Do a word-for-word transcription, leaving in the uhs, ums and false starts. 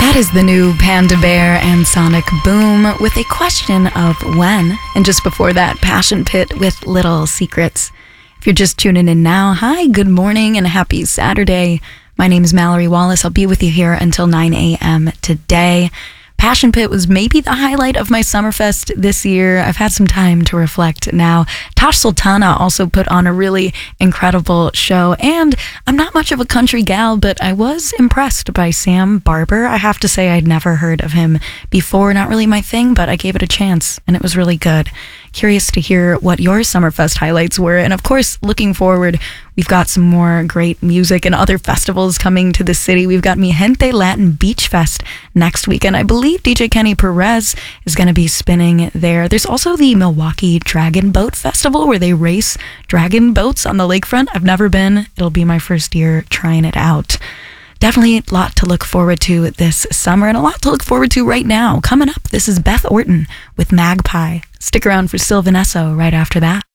That is the new Panda Bear and Sonic Boom with a question of when. And just before that, Passion Pit with Little Secrets. If you're just tuning in now, hi, good morning and happy Saturday. My name is Mallory Wallace. I'll be with you here until nine a.m. today. Passion Pit was maybe the highlight of my Summerfest this year. I've had some time to reflect now. Tash Sultana also put on a really incredible show, and I'm not much of a country gal, but I was impressed by Sam Barber. I have to say I'd never heard of him before. Not really my thing, but I gave it a chance, and it was really good. Curious to hear what your Summerfest highlights were, and of course, looking forward, we've got some more great music and other festivals coming to the city. We've got Mi Gente Latin Beach Fest next weekend. I believe D J Kenny Perez is going to be spinning there. There's also the Milwaukee Dragon Boat Festival where they race dragon boats on the lakefront. I've never been. It'll be my first year trying it out. Definitely a lot to look forward to this summer and a lot to look forward to right now. Coming up, this is Beth Orton with Magpie. Stick around for Sylvanesso right after that.